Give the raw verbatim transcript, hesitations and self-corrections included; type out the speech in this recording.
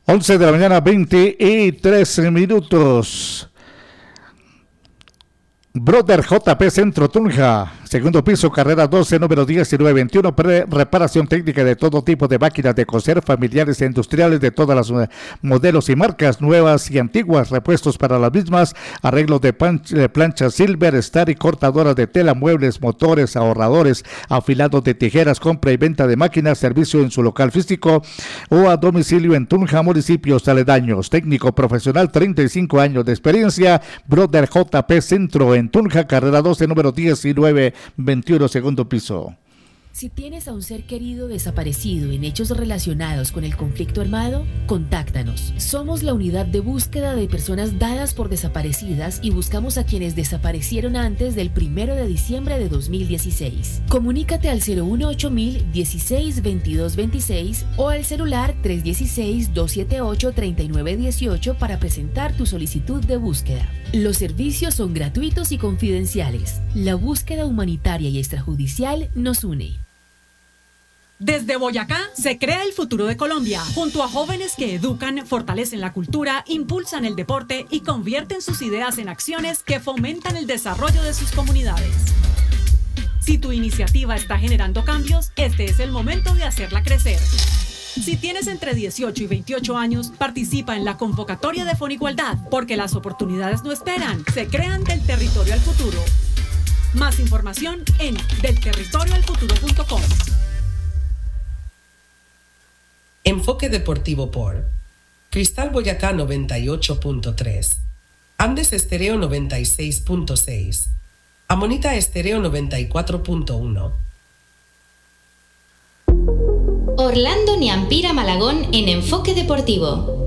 once de la mañana, veinte y trece minutos. Brother J P Centro Tunja, segundo piso, carrera doce, número diecinueve veintiuno, pre reparación técnica de todo tipo de máquinas de coser, familiares e industriales de todas las uh, modelos y marcas, nuevas y antiguas, repuestos para las mismas, arreglos de, de planchas Silver, Star y cortadoras de tela, muebles, motores, ahorradores, afilados de tijeras, compra y venta de máquinas, servicio en su local físico o a domicilio en Tunja, municipios aledaños. Técnico profesional, treinta y cinco años de experiencia. Brother J P Centro en Tunja, carrera doce, número diecinueve veintiuno, segundo piso. Si tienes a un ser querido desaparecido en hechos relacionados con el conflicto armado, contáctanos. Somos la unidad de búsqueda de personas dadas por desaparecidas y buscamos a quienes desaparecieron antes del primero de diciembre de dos mil dieciséis. Comunícate al cero uno ocho mil dieciséis veintidós veintiséis o al celular tres uno seis, dos siete ocho, tres nueve uno ocho para presentar tu solicitud de búsqueda. Los servicios son gratuitos y confidenciales. La búsqueda humanitaria y extrajudicial nos une. Desde Boyacá se crea el futuro de Colombia, junto a jóvenes que educan, fortalecen la cultura, impulsan el deporte y convierten sus ideas en acciones que fomentan el desarrollo de sus comunidades. Si tu iniciativa está generando cambios, este es el momento de hacerla crecer. Si tienes entre dieciocho y veintiocho años, participa en la convocatoria de Fonigualdad, porque las oportunidades no esperan, se crean del territorio al futuro. Más información en del territorio al futuro punto com. Enfoque Deportivo por Cristal Boyacá noventa y ocho punto tres, Andes Estéreo noventa y seis punto seis, Amonita Estéreo noventa y cuatro punto uno. Orlando Niampira Malagón en Enfoque Deportivo.